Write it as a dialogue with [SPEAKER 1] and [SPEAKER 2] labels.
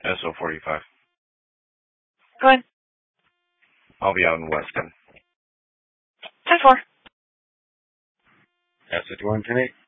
[SPEAKER 1] SO45.
[SPEAKER 2] Go ahead.
[SPEAKER 1] I'll be out in Weston.
[SPEAKER 2] 10-4.
[SPEAKER 1] SO210-8.